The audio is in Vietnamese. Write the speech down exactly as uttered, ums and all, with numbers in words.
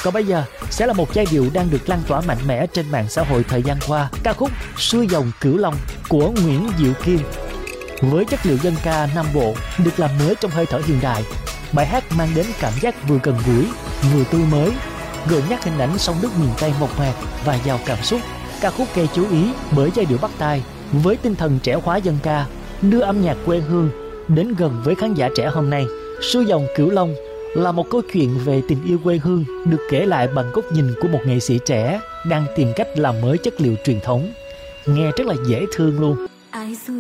còn bây giờ sẽ là một giai điệu đang được lan tỏa mạnh mẽ trên mạng xã hội thời gian qua, ca khúc Xuôi dòng Cửu Long của Nguyễn Diệu Kim. Với chất liệu dân ca Nam Bộ được làm mới trong hơi thở hiện đại, bài hát mang đến cảm giác vừa gần gũi, vừa tươi mới, gợi nhắc hình ảnh sông nước miền Tây mộc mạc và giàu cảm xúc. Ca khúc gây chú ý bởi giai điệu bắt tai với tinh thần trẻ hóa dân ca, đưa âm nhạc quê hương đến gần với khán giả trẻ hôm nay. Xuôi dòng Cửu Long là một câu chuyện về tình yêu quê hương được kể lại bằng góc nhìn của một nghệ sĩ trẻ đang tìm cách làm mới chất liệu truyền thống. Nghe rất là dễ thương luôn.